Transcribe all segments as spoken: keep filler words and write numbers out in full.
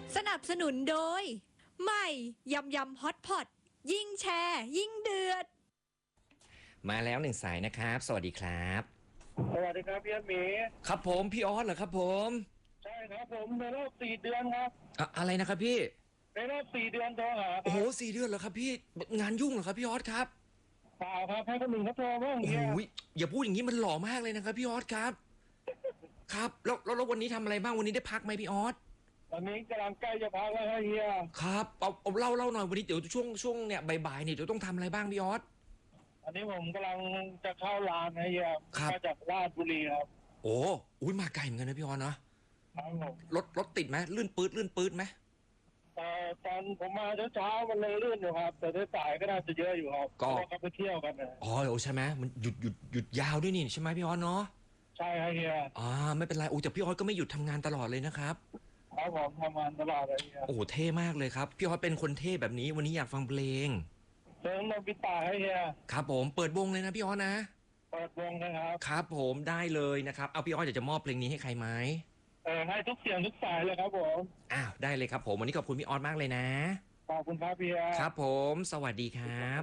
สนับสนุนโดยใหม่ยำยำฮอตพอตยิ่งแชร์ยิ่งเดือดมาแล้วหนึ่งสายนะครับสวัสดีครับสวัสดีครับพี่หมีครับผมพี่ออสเหรอครับผมใช่ครับผมในรอบสี่เดือนครับอะอะไรนะครับพี่ในรอบสี่เดือนโทรหาโอ้โหสี่เดือนเหรอครับพี่งานยุ่งเหรอครับพี่ออสครับเปล่าครับให้คนหนึ่งเขาโทรบ้างโอ้โหเนี่ยอย่าพูดอย่างนี้มันหล่อมากเลยนะครับพี่ออสครับครับแล้วแล้ววันนี้ทำอะไรบ้างวันนี้ได้พักไหมพี่ออสวันนี้กำลังใกล้จะพักแล้วครับเฮียครับเอาเอาเล่าเล่าหน่อยวันนี้เดี๋ยวช่วงช่วงเนี่ยบ่ายๆเนี่ยเดี๋ยวต้องทำอะไรบ้างพี่ออสอันนี้ผมกำลังจะเข้าร้านนะเฮียมาจากราชบุรีครับโอ้อุ้ยมาไกลเหมือนกันนะพี่ออสเนาะครับผมรถรถติดไหมลื่นปื๊ดลื่นปื๊ดไหมแต่ตอนผมมาเช้าๆมันเลยลื่นอยู่ครับแต่สายก็น่าจะเยอะอยู่ครับก็เขาไปเที่ยวกันนะอ๋อโอ้ใช่ไหมมันหยุดหยุดหยุดยาวด้วยนี่ใช่ไหมพี่ออสเนาะใช่ครับเฮียอ่าไม่เป็นไรโอ้แต่พี่ออสก็ไม่หยุดทำงานตลอดเลยนะครับครับผมทำงานตลอดเลยเฮียโอ้เท่มากเลยครับพี่ออสเป็นคนเท่แบบนี้วันนี้อยากฟังเพลงเติมโนบิตะให้เฮียครับผมเปิดวงเลยนะพี่ออสนะเปิดวงนะครับครับผมได้เลยนะครับเอาพี่ออสอยากจะมอบเพลงนี้ให้ใครไหมเออให้ทุกเสียงทุกสายเลยครับผมอ้าวได้เลยครับผมวันนี้ขอบคุณพี่ออสมากเลยนะขอบคุณครับพี่ครับผมสวัสดีครับ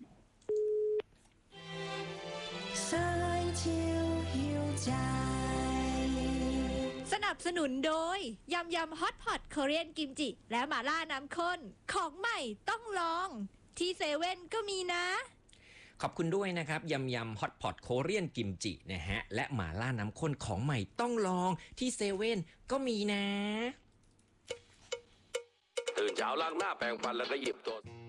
สนับสนุนโดยยำยำฮอตพอตคอเรียนกิมจิและหม่าล่าน้ำข้นของใหม่ต้องลองที่เซเว่นก็มีนะขอบคุณด้วยนะครับยำยำฮอตพอตโคเรียนกิมจินะฮะและหม่าล่าน้ำข้นของใหม่ต้องลองที่เซเว่นก็มีนะตื่นเช้าล้างหน้าแปรงฟันแล้วก็หยิบตัว